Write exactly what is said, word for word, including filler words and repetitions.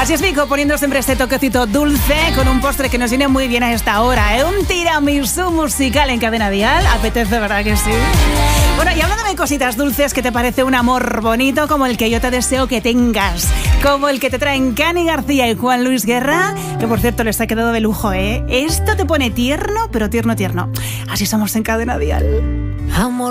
Así es, Vico, poniendo siempre este toquecito dulce con un postre que nos viene muy bien a esta hora, ¿eh? Un tiramisú musical en Cadena Dial. Apetece, ¿verdad que sí? Bueno, y hablando de cositas dulces, ¿qué te parece un amor bonito como el que yo te deseo que tengas? Como el que te traen Cani García y Juan Luis Guerra, que por cierto les ha quedado de lujo, ¿eh? Esto te pone tierno, pero tierno, tierno. Así somos en Cadena Dial. Amor.